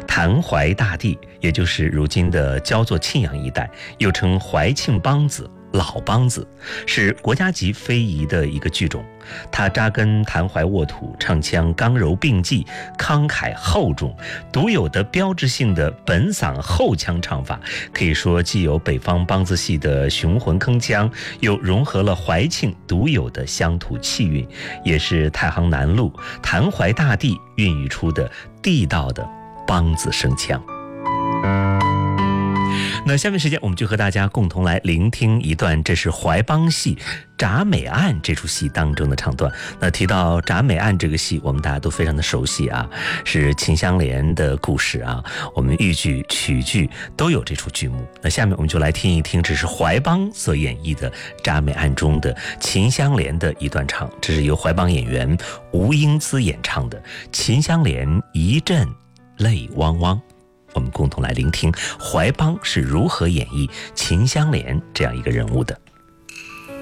谭淮大地，也就是如今的焦作庆阳一带，又称怀庆梆子、老梆子，是国家级非遗的一个剧种。它扎根谭淮沃土，唱腔刚柔并济，慷慨厚重，独有的标志性的本嗓后腔唱法，可以说既有北方梆子戏的雄浑铿锵，又融合了怀庆独有的乡土气韵，也是太行南路、谭淮大地孕育出的地道的梆子声腔。那下面时间我们就和大家共同来聆听一段，这是怀梆戏《铡美案》这出戏当中的唱段。那提到《铡美案》这个戏，我们大家都非常的熟悉啊，是秦香莲的故事啊，我们豫剧、曲剧都有这出剧目。那下面我们就来听一听，这是怀梆所演绎的《铡美案》中的秦香莲的一段唱，这是由怀梆演员吴英姿演唱的《秦香莲一阵泪汪汪》。我们共同来聆听怀梆是如何演绎秦香莲这样一个人物的。